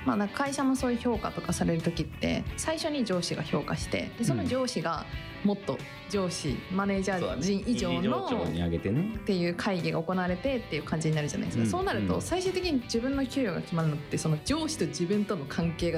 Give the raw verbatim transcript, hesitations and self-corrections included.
まあ、なんか会社もそういう評価とかされる時って最初に上司が評価してでその上司がもっと上司マネージャー陣以上のっていう会議が行われてっていう感じになるじゃないですか、うん、そうなると最終的に自分の給与が決まるのってその上司と自分との関係が